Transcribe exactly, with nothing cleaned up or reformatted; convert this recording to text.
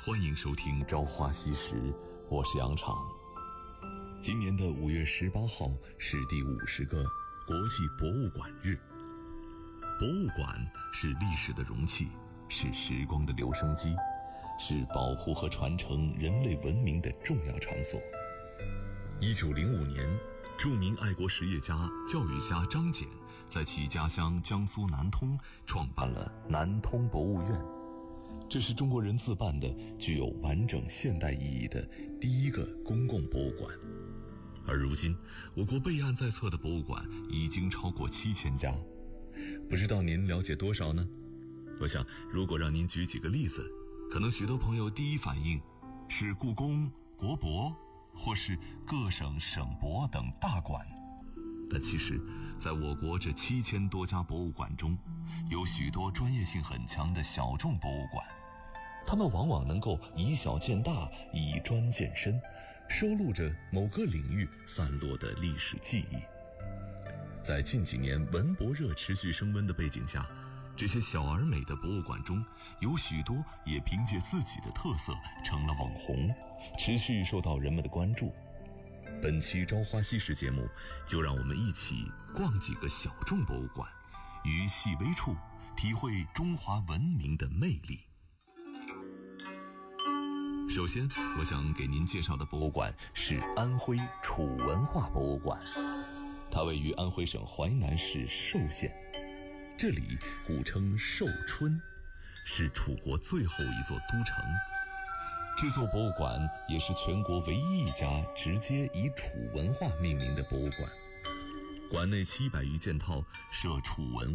欢迎收听《朝花夕拾》，我是杨昶。今年的五月十八号是第五十个国际博物馆日。博物馆是历史的容器，是时光的留声机，是保护和传承人类文明的重要场所。一九零五年，著名爱国实业家、教育家张謇在其家乡江苏南通创办了南通博物院。这是中国人自办的具有完整现代意义的第一个公共博物馆。而如今，我国备案在册的博物馆已经超过七千家，不知道您了解多少呢？我想，如果让您举几个例子，可能许多朋友第一反应是故宫、国博，或是各省省博等大馆。但其实，在我国这七千多家博物馆中，有许多专业性很强的小众博物馆，他们往往能够以小见大，以专见深，收录着某个领域散落的历史记忆。在近几年文博热持续升温的背景下，这些小而美的博物馆中，有许多也凭借自己的特色成了网红，持续受到人们的关注。本期《朝花夕拾》节目，就让我们一起逛几个小众博物馆，于细微处体会中华文明的魅力。首先，我想给您介绍的博物馆是安徽楚文化博物馆，它位于安徽省淮南市寿县，这里古称寿春，是楚国最后一座都城。这座博物馆也是全国唯一一家直接以楚文化命名的博物馆，馆内七百余件套设楚文